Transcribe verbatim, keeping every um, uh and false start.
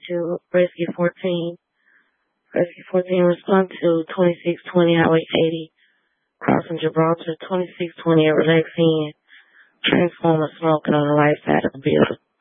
to Rescue fourteen. Rescue fourteen, respond to twenty-six twenty Highway eighty, crossing Gibraltar, twenty-six twenty at Relax Inn. Transformer smoking on the right side of the building.